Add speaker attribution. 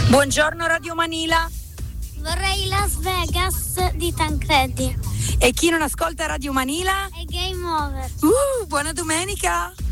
Speaker 1: Buongiorno Radio Manila.
Speaker 2: Vorrei Las Vegas di Tancredi.
Speaker 1: E chi non ascolta Radio Manila?
Speaker 2: È Game Over.
Speaker 1: Buona domenica.